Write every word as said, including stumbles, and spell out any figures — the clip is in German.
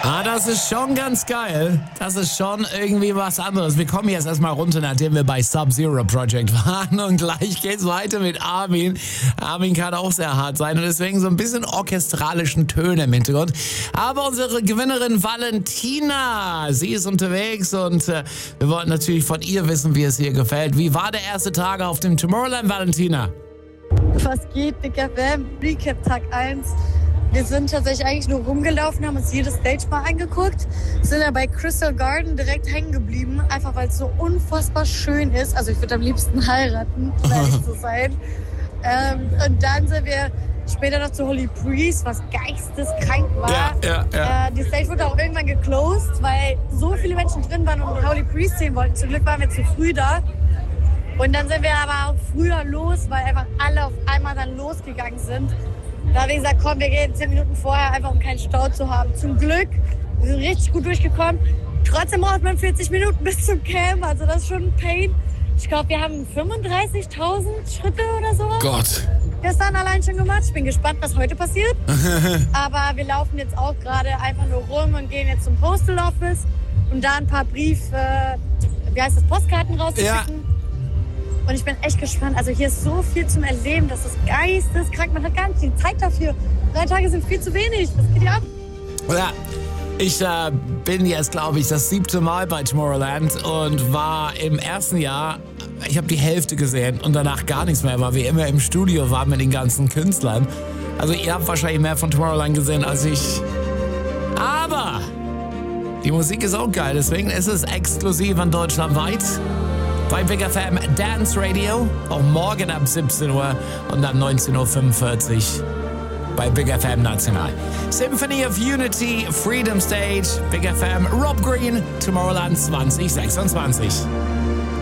Ah, das ist schon ganz geil. Das ist schon irgendwie was anderes. Wir kommen jetzt erstmal runter, nachdem wir bei Sub-Zero Project waren. Und gleich geht's weiter mit Armin. Armin kann auch sehr hart sein und deswegen so ein bisschen orchestralischen Töne im Hintergrund. Aber unsere Gewinnerin Valentina, sie ist unterwegs und äh, wir wollten natürlich von ihr wissen, wie es ihr gefällt. Wie war der erste Tag auf dem Tomorrowland, Valentina? Was geht, Big F M? Recap Tag eins. Wir sind tatsächlich eigentlich nur rumgelaufen, haben uns jedes Stage mal angeguckt, sind ja bei Crystal Garden direkt hängen geblieben, einfach weil es so unfassbar schön ist. Also ich würde am liebsten heiraten, um ehrlich zu sein. Ähm, und dann sind wir später noch zu Holy Priest, was geisteskrank war. Ja, ja, ja. Äh, die Stage wurde auch irgendwann geclosed, weil so viele Menschen drin waren und Holy Priest sehen wollten. Zum Glück waren wir zu früh da. Und dann sind wir aber auch früher los, weil einfach alle auf einmal dann losgegangen sind. Da habe ich gesagt, komm, wir gehen zehn Minuten vorher, einfach um keinen Stau zu haben. Zum Glück, wir sind richtig gut durchgekommen. Trotzdem braucht man vierzig Minuten bis zum Camp, also das ist schon ein Pain. Ich glaube, wir haben fünfunddreißigtausend Schritte oder so Gott. gestern allein schon gemacht. Ich bin gespannt, was heute passiert. Aber wir laufen jetzt auch gerade einfach nur rum und gehen jetzt zum Postal Office und da ein paar Brief, äh, wie heißt das, Postkarten rauszuschicken. Ja. Und ich bin echt gespannt. Also hier ist so viel zum Erleben, das ist geisteskrank. Man hat gar nicht die Zeit dafür. Drei Tage sind viel zu wenig. Was geht hier ab? Ja, ich äh, bin jetzt, glaube ich, das siebte Mal bei Tomorrowland und war im ersten Jahr, ich habe die Hälfte gesehen und danach gar nichts mehr, weil wir immer im Studio waren mit den ganzen Künstlern. Also ihr habt wahrscheinlich mehr von Tomorrowland gesehen als ich. Aber die Musik ist auch geil, deswegen ist es exklusiv an deutschlandweit. Bei Big F M Dance Radio, auch morgen ab siebzehn Uhr und dann neunzehn Uhr fünfundvierzig bei Big F M National. Symphony of Unity, Freedom Stage, Big F M, Rob Green, Tomorrowland zwanzig sechsundzwanzig.